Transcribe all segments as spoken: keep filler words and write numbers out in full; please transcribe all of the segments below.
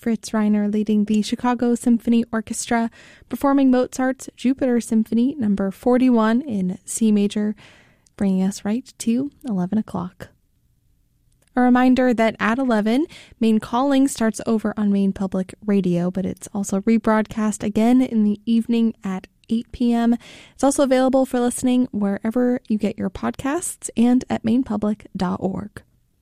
Fritz Reiner leading the Chicago Symphony Orchestra, performing Mozart's Jupiter Symphony number forty-one in C major, bringing us right to eleven o'clock. A reminder that at eleven, Maine Calling starts over on Maine Public Radio, but it's also rebroadcast again in the evening at eight p.m. It's also available for listening wherever you get your podcasts and at maine public dot org.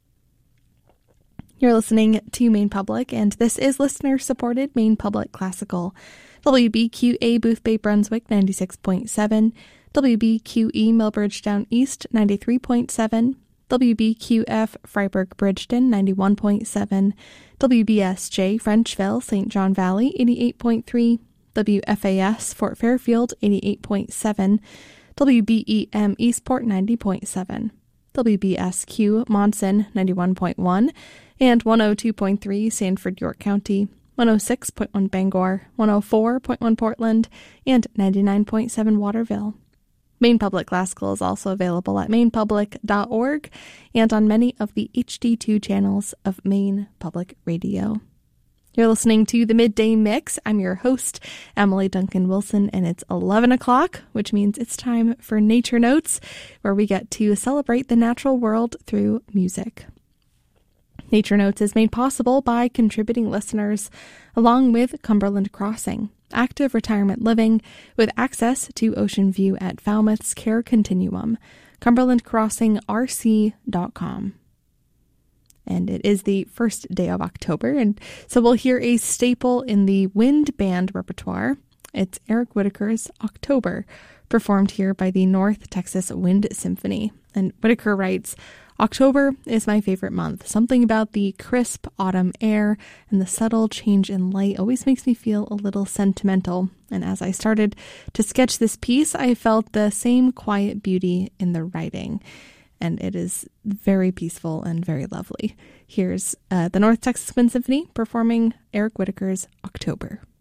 You're listening to Maine Public, and this is listener-supported Maine Public Classical. W B Q A Boothbay Brunswick ninety-six point seven, W B Q E Millbridge Down East ninety-three point seven, W B Q F Freiburg Bridgeton ninety-one point seven, W B S J Frenchville Saint John Valley eighty-eight point three, W F A S Fort Fairfield eighty-eight point seven, W B E M Eastport ninety point seven, W B S Q Monson ninety-one point one, and one oh two point three Sanford York County, one oh six point one Bangor, one oh four point one Portland, and ninety-nine point seven Waterville. Maine Public Classical is also available at maine public dot org and on many of the H D two channels of Maine Public Radio. You're listening to the Midday Mix. I'm your host, Emily Duncan Wilson, and it's eleven o'clock, which means it's time for Nature Notes, where we get to celebrate the natural world through music. Nature Notes is made possible by contributing listeners, along with Cumberland Crossing, active retirement living with access to ocean view at Falmouth's Care Continuum, cumberland crossing r c dot com. And it is the first day of October, and so we'll hear a staple in the wind band repertoire. It's Eric Whitacre's October, performed here by the North Texas Wind Symphony. And Whitacre writes, "October is my favorite month. Something about the crisp autumn air and the subtle change in light always makes me feel a little sentimental. And as I started to sketch this piece, I felt the same quiet beauty in the writing." And it is very peaceful and very lovely. Here's uh, the North Texas Wind Symphony performing Eric Whitacre's October.